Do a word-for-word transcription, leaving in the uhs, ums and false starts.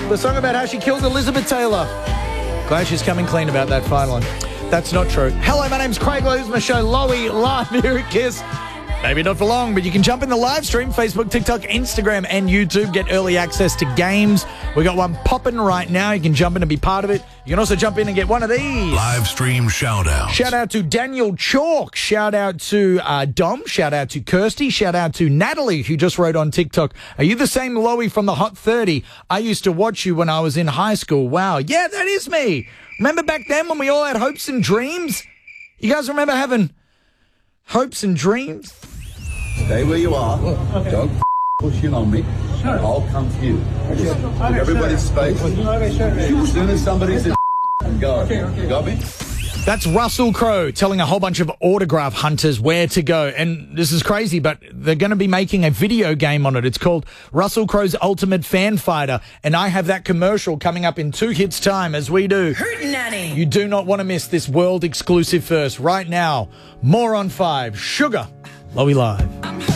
The song about how she killed Elizabeth Taylor. Glad she's coming clean about that finally. That's not true. Hello, my name's Craig Lowe. This is my show, Lowy, live here at Kiss. Maybe not for long, but you can jump in the live stream, Facebook, TikTok, Instagram, and YouTube. Get early access to games. We got one popping right now. You can jump in and be part of it. You can also jump in and get one of these. Live stream shout out. Shout out to Daniel Chalk. Shout out to uh, Dom. Shout out to Kirsty. Shout out to Natalie, who just wrote on TikTok. Are you the same Lowy from the Hot thirty? I used to watch you when I was in high school. Wow. Yeah, that is me. Remember back then when we all had hopes and dreams? You guys remember having hopes and dreams? Stay where you are. Don't push in on me. I'll come to you. Just give everybody space. As soon as somebody says go. You got me? That's Russell Crowe telling a whole bunch of autograph hunters where to go. And this is crazy, but they're going to be making a video game on it. It's called Russell Crowe's Ultimate Fan Fighter. And I have that commercial coming up in two hits time as we do. Hootenanny. You do not want to miss this world exclusive first right now. More on five. Sugar. Lowy Live.